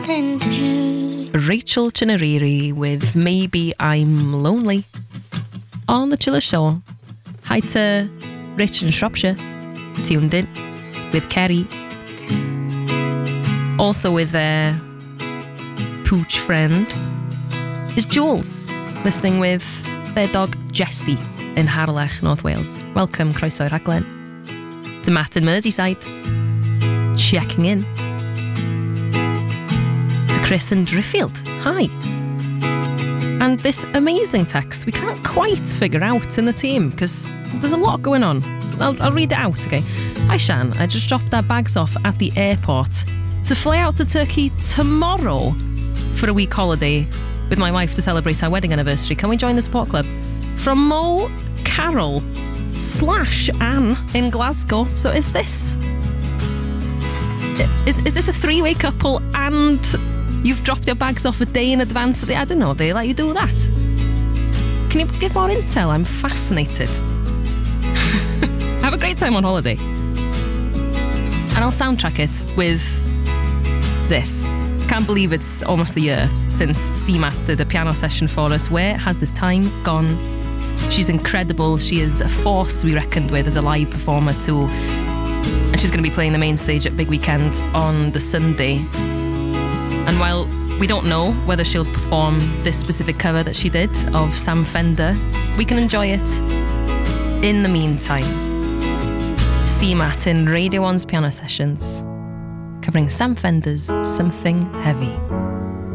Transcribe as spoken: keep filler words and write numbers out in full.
nothing to. Rachel Chinariri with Maybe I'm Lonely on the Chiller Show. Hi to Rich in Shropshire, tuned in with Kerry. Also with their pooch friend is Jules, listening with their dog Jessie in Harlech, North Wales. Welcome, croeso i'r rhaglen. To Matt in Merseyside, checking in. To Chris in Driffield, hi. And this amazing text we can't quite figure out in the team because there's a lot going on. I'll, I'll read it out, okay? Hi Shan, I just dropped our bags off at the airport to fly out to Turkey tomorrow for a week holiday with my wife to celebrate our wedding anniversary. Can we join the support club? From Mo, Carol, slash Anne in Glasgow. So is this... Is, is this a three-way couple and you've dropped your bags off a day in advance of the... I don't know, they let you do that? Can you give more intel? I'm fascinated. Have a great time on holiday. And I'll soundtrack it with this. Can't believe it's almost a year since C MAT did a piano session for us. Where has this time gone? She's incredible. She is a force to be reckoned with as a live performer too. And she's going to be playing the main stage at Big Weekend on the Sunday. And while we don't know whether she'll perform this specific cover that she did of Sam Fender, we can enjoy it in the meantime. C MAT in Radio one's piano sessions, covering Sam Fender's Something Heavy.